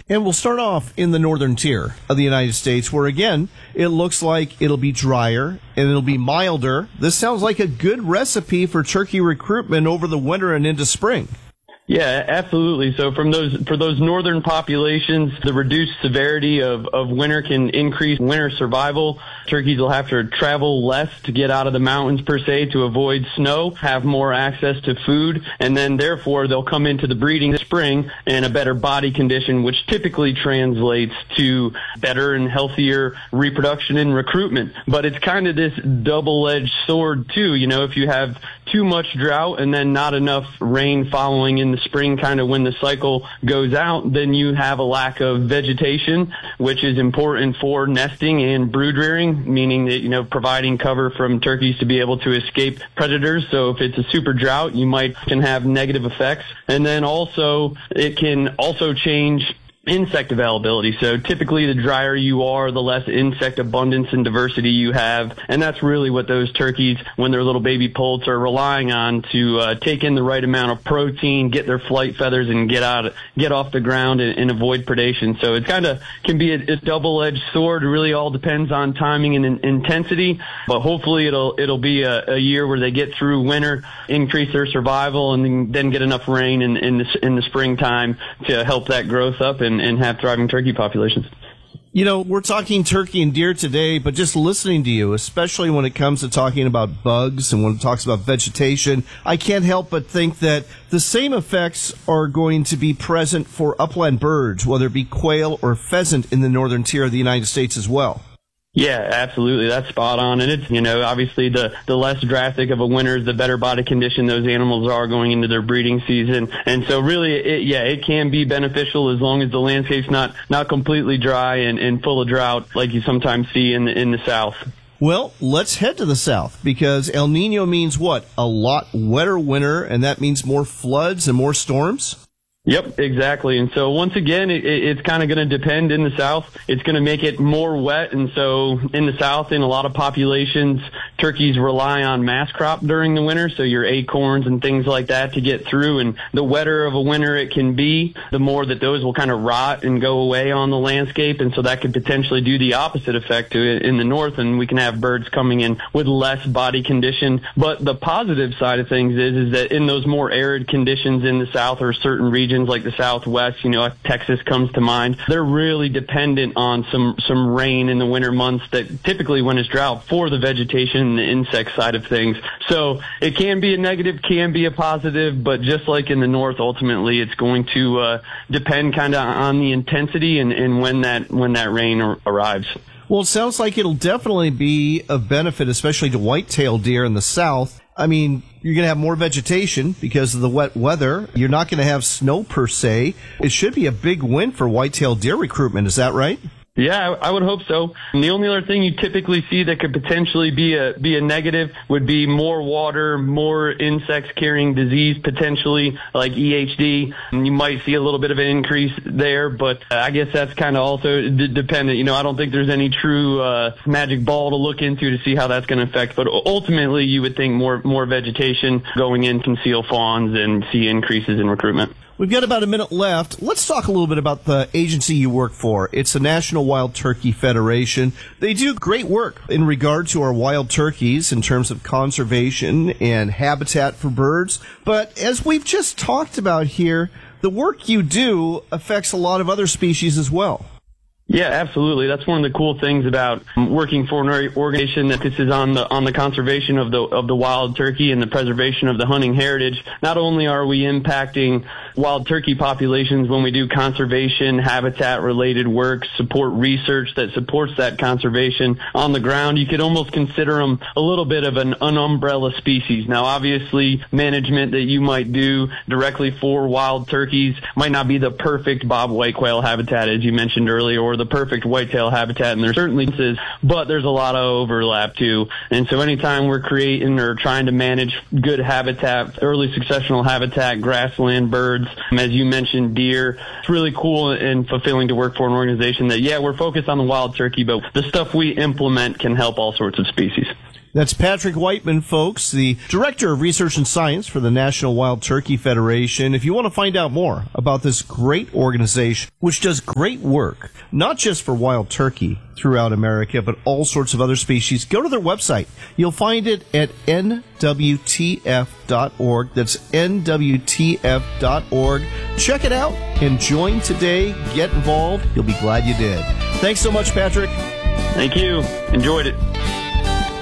And we'll start off in the northern tier of the United States, where, again, it looks like it'll be drier and it'll be milder. This sounds like a good recipe for turkey recruitment over the winter and into spring. Yeah, absolutely. So for those northern populations, the reduced severity of winter can increase winter survival. Turkeys will have to travel less to get out of the mountains per se to avoid snow, have more access to food, and then therefore they'll come into the breeding spring in a better body condition, which typically translates to better and healthier reproduction and recruitment. But it's kind of this double-edged sword too. You know, if you have too much drought and then not enough rain following in the spring, kind of when the cycle goes out, then you have a lack of vegetation, which is important for nesting and brood rearing, meaning that, you know, providing cover from turkeys to be able to escape predators. So if it's a super drought, you can have negative effects. And then also, it can also change insect availability. So typically the drier you are, the less insect abundance and diversity you have. And that's really what those turkeys, when they're little baby poults, are relying on to take in the right amount of protein, get their flight feathers, and get off the ground and avoid predation. So it kind of can be a double-edged sword. It really all depends on timing and intensity. But hopefully it'll be a year where they get through winter, increase their survival, and then get enough rain in the springtime to help that growth up and have thriving turkey populations. You know, we're talking turkey and deer today, but just listening to you, especially when it comes to talking about bugs and when it talks about vegetation, I can't help but think that the same effects are going to be present for upland birds, whether it be quail or pheasant in the northern tier of the United States as well. Yeah, absolutely. That's spot on. And it's, you know, obviously the less drastic of a winter, the better body condition those animals are going into their breeding season. And so really, it can be beneficial as long as the landscape's not completely dry and full of drought like you sometimes see in the South. Well, let's head to the south, because El Nino means what? A lot wetter winter, and that means more floods and more storms? Yep, exactly. And so once again, it's kind of going to depend in the South. It's going to make it more wet. And so in the South, in a lot of populations, turkeys rely on mass crop during the winter. So your acorns and things like that to get through. And the wetter of a winter it can be, the more that those will kind of rot and go away on the landscape. And so that could potentially do the opposite effect to it in the North. And we can have birds coming in with less body condition. But the positive side of things is that in those more arid conditions in the South or certain regions, like the Southwest, you know, Texas comes to mind, they're really dependent on some rain in the winter months that typically when it's drought for the vegetation and the insect side of things. So it can be a negative, can be a positive, but just like in the North, ultimately it's going to depend kind of on the intensity and when that rain arrives. Well, it sounds like it'll definitely be of benefit, especially to white-tailed deer in the South. I mean, you're going to have more vegetation because of the wet weather. You're not going to have snow per se. It should be a big win for white-tailed deer recruitment. Is that right? Yeah, I would hope so. And the only other thing you typically see that could potentially be a negative would be more water, more insects carrying disease, potentially like EHD. And you might see a little bit of an increase there, but I guess that's kind of also dependent. You know, I don't think there's any true magic ball to look into to see how that's going to affect. But ultimately, you would think more vegetation going in can seal fawns and see increases in recruitment. We've got about a minute left. Let's talk a little bit about the agency you work for. It's the National Wild Turkey Federation. They do great work in regard to our wild turkeys in terms of conservation and habitat for birds. But as we've just talked about here, the work you do affects a lot of other species as well. Yeah, absolutely. That's one of the cool things about working for an organization that this is on the conservation of the wild turkey and the preservation of the hunting heritage. Not only are we impacting wild turkey populations when we do conservation, habitat related work, support research that supports that conservation on the ground, you could almost consider them a little bit of an umbrella species. Now, obviously, management that you might do directly for wild turkeys might not be the perfect bob white quail habitat, as you mentioned earlier, or the perfect whitetail habitat, and there certainly is, but there's a lot of overlap too. And so anytime we're creating or trying to manage good habitat, early successional habitat, grassland birds, as you mentioned, deer, it's really cool and fulfilling to work for an organization that, yeah, we're focused on the wild turkey, but the stuff we implement can help all sorts of species. That's Patrick Whiteman, folks, the Director of Research and Science for the National Wild Turkey Federation. If you want to find out more about this great organization, which does great work, not just for wild turkey throughout America, but all sorts of other species, go to their website. You'll find it at nwtf.org. That's nwtf.org. Check it out and join today. Get involved. You'll be glad you did. Thanks so much, Patrick. Thank you. Enjoyed it.